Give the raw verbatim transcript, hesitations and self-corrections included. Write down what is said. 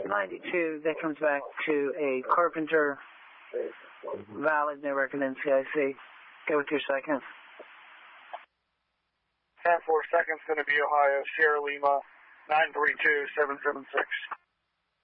ninety-two, that comes back to a Carpenter, valid, no record N C I C. Go with your second. ten four seconds going to be Ohio, Sierra Lima, nine three two seven seven six.